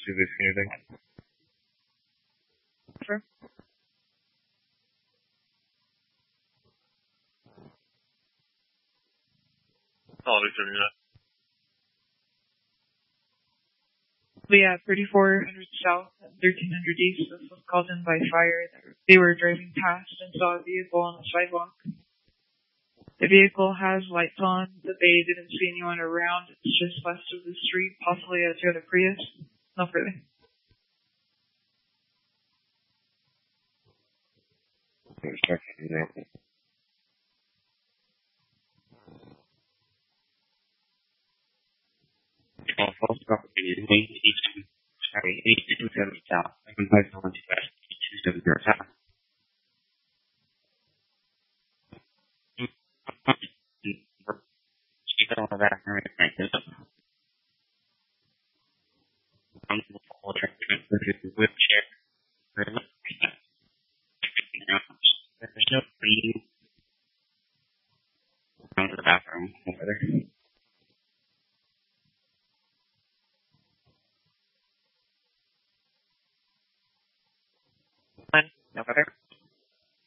see if they see anything. Sure. Holiday 79. Yeah, 3400 south and 1300 east. This was caused in by fire. They were driving past and saw a vehicle on the sidewalk. The vehicle has lights on, but they didn't see anyone around. It's just west of the street, possibly a Toyota Prius. No further. False property is 8270 south. I can place on to 270 south. She's on the back and I'm the full transfer to the wheelchair. There's no breathing. Down to the bathroom over there. Over there.